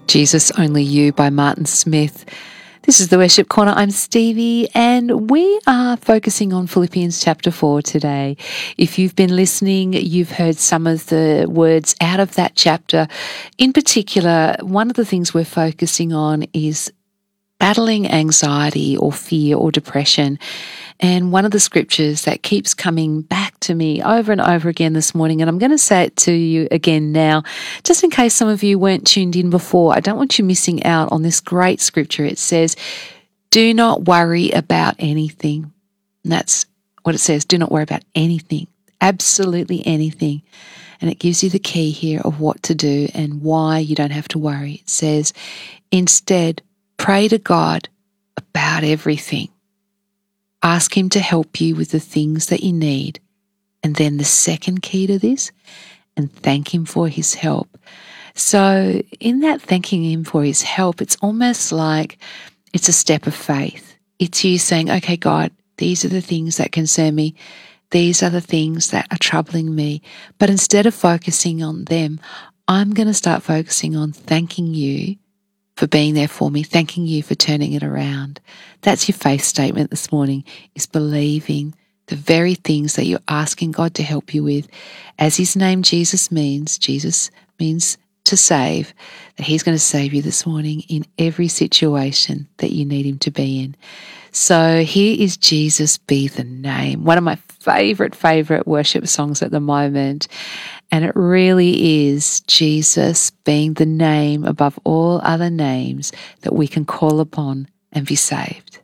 Jesus Only You by Martin Smith. This is the Worship Corner. I'm Stevie, and we are focusing on Philippians chapter 4 today. If you've been listening, you've heard some of the words out of that chapter. In particular, one of the things we're focusing on is battling anxiety or fear or depression. And one of the scriptures that keeps coming back to me over and over again this morning, and I'm going to say it to you again now, just in case some of you weren't tuned in before, I don't want you missing out on this great scripture. It says, do not worry about anything. And that's what it says. Do not worry about anything, absolutely anything. And it gives you the key here of what to do and why you don't have to worry. It says, instead, pray to God about everything. Ask Him to help you with the things that you need. And then the second key to this, and thank Him for His help. So in that thanking Him for His help, it's almost like it's a step of faith. It's you saying, okay, God, these are the things that concern me. These are the things that are troubling me. But instead of focusing on them, I'm going to start focusing on thanking you for being there for me, thanking you for turning it around. That's your faith statement this morning, is believing the very things that you're asking God to help you with. As His name Jesus means to save, that He's going to save you this morning in every situation that you need Him to be in. So here is Jesus Be the Name, one of my favorite worship songs at the moment. And it really is Jesus being the name above all other names that we can call upon and be saved.